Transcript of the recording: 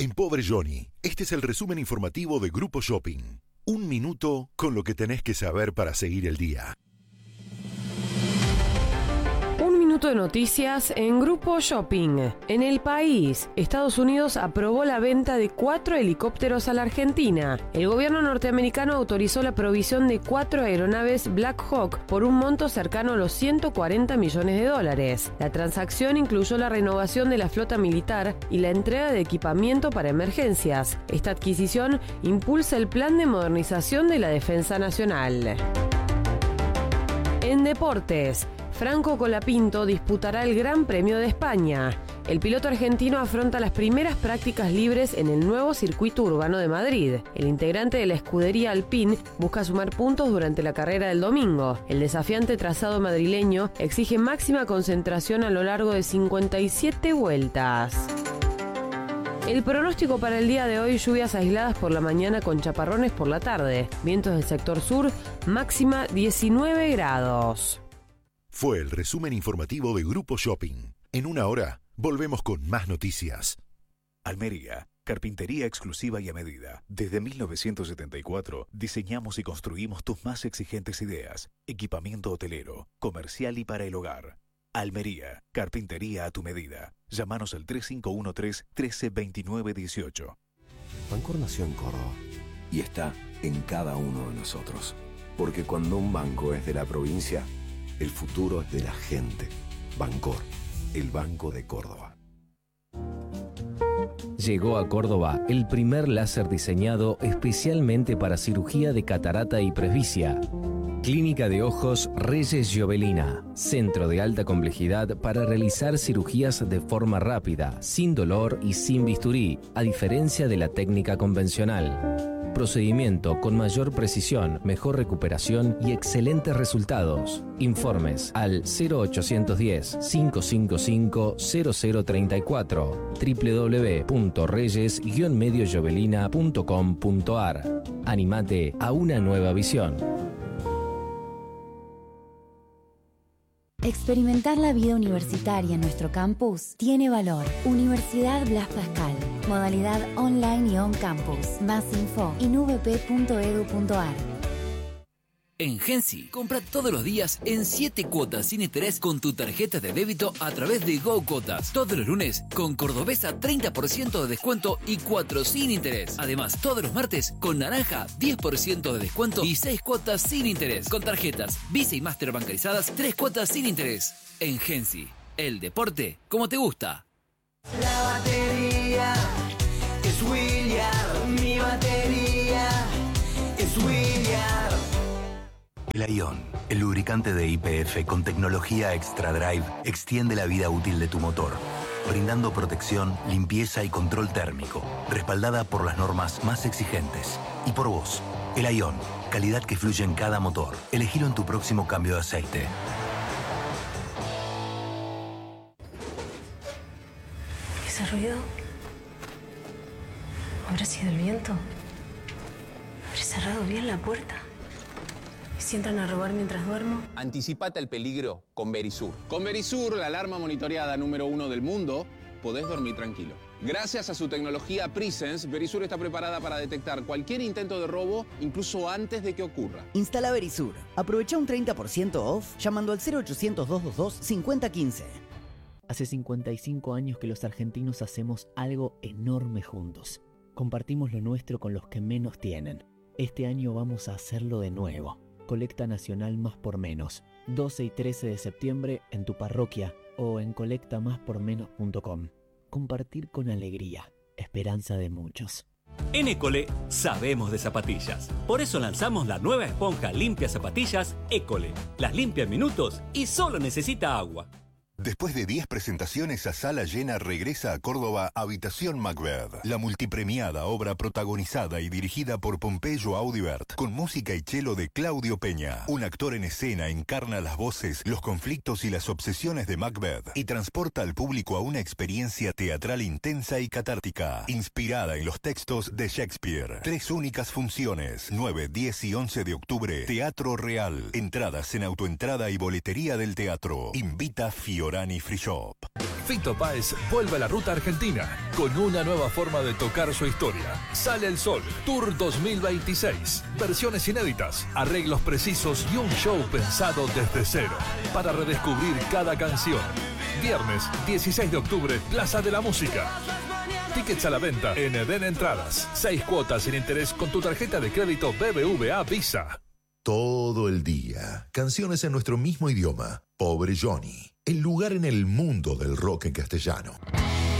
En Pobre Johnny, este es el resumen informativo de Grupo Shopping. Un minuto con lo que tenés que saber para seguir el día. Un minuto de noticias en Grupo Shopping. En el país, Estados Unidos aprobó la venta de 4 helicópteros a la Argentina. El gobierno norteamericano autorizó la provisión de 4 aeronaves Black Hawk por un monto cercano a los $140 millones. La transacción incluyó la renovación de la flota militar y la entrega de equipamiento para emergencias. Esta adquisición impulsa el plan de modernización de la defensa nacional. En deportes, Franco Colapinto disputará el Gran Premio de España. El piloto argentino afronta las primeras prácticas libres en el nuevo circuito urbano de Madrid. El integrante de la escudería Alpine busca sumar puntos durante la carrera del domingo. El desafiante trazado madrileño exige máxima concentración a lo largo de 57 vueltas. El pronóstico para el día de hoy: lluvias aisladas por la mañana con chaparrones por la tarde. Vientos del sector sur, máxima 19 grados. Fue el resumen informativo de Grupo Shopping. En una hora, volvemos con más noticias. Almería, carpintería exclusiva y a medida. Desde 1974, diseñamos y construimos tus más exigentes ideas. Equipamiento hotelero, comercial y para el hogar. Almería, carpintería a tu medida. Llámanos al 3513-132918. Bancor nació en Córdoba y está en cada uno de nosotros. Porque cuando un banco es de la provincia, el futuro es de la gente. Bancor, el Banco de Córdoba. Llegó a Córdoba el primer láser diseñado especialmente para cirugía de catarata y presbicia. Clínica de Ojos Reyes Giovelina, centro de alta complejidad para realizar cirugías de forma rápida, sin dolor y sin bisturí, a diferencia de la técnica convencional. Procedimiento con mayor precisión, mejor recuperación y excelentes resultados. Informes al 0810-555-0034, www.reyes-mediogiovelina.com.ar. Animate a una nueva visión. Experimentar la vida universitaria en nuestro campus tiene valor. Universidad Blas Pascal. Modalidad online y on campus. Más info en uvp.edu.ar. En Gensi, compra todos los días en 7 cuotas sin interés con tu tarjeta de débito a través de Go Cuotas. Todos los lunes con Cordobesa 30% de descuento y 4 sin interés. Además, todos los martes con Naranja 10% de descuento y 6 cuotas sin interés. Con tarjetas Visa y Master bancarizadas, 3 cuotas sin interés. En Gensi, el deporte como te gusta. La batería es William, mi batería es William. El Ion, el lubricante de YPF con tecnología Extra Drive, extiende la vida útil de tu motor, brindando protección, limpieza y control térmico, respaldada por las normas más exigentes. Y por vos, el Ion, calidad que fluye en cada motor. Elegilo en tu próximo cambio de aceite. ¿Ese ruido? ¿Habrá sido el viento? ¿Habré cerrado bien la puerta? ¿Si entran a robar mientras duermo? Anticipate al peligro con Verisur. Con Verisur, la alarma monitoreada número 1 del mundo, podés dormir tranquilo. Gracias a su tecnología Presence, Verisur está preparada para detectar cualquier intento de robo, incluso antes de que ocurra. Instala Verisur. Aprovecha un 30% off llamando al 0800-222-5015. Hace 55 años que los argentinos hacemos algo enorme juntos. Compartimos lo nuestro con los que menos tienen. Este año vamos a hacerlo de nuevo. Colecta Nacional Más por Menos. 12 y 13 de septiembre en tu parroquia o en colectamáspormenos.com. Compartir con alegría. Esperanza de muchos. En École sabemos de zapatillas. Por eso lanzamos la nueva esponja limpia zapatillas École. Las limpia en minutos y solo necesita agua. Después de 10 presentaciones a sala llena, regresa a Córdoba Habitación Macbeth, la multipremiada obra protagonizada y dirigida por Pompeyo Audibert, con música y cello de Claudio Peña. Un actor en escena encarna las voces, los conflictos y las obsesiones de Macbeth y transporta al público a una experiencia teatral intensa y catártica, inspirada en los textos de Shakespeare. 3 únicas funciones, 9, 10 y 11 de octubre, Teatro Real. Entradas en autoentrada y boletería del teatro. Invita Fiorella. Restaurant y Free Shop. Fito Páez vuelve a la ruta argentina con una nueva forma de tocar su historia. Sale el Sol, Tour 2026. Versiones inéditas, arreglos precisos y un show pensado desde cero para redescubrir cada canción. Viernes 16 de octubre, Plaza de la Música. Tickets a la venta en Eden Entradas. 6 cuotas sin interés con tu tarjeta de crédito BBVA Visa. Todo el día, canciones en nuestro mismo idioma. Pobre Johnny, el lugar en el mundo del rock en castellano.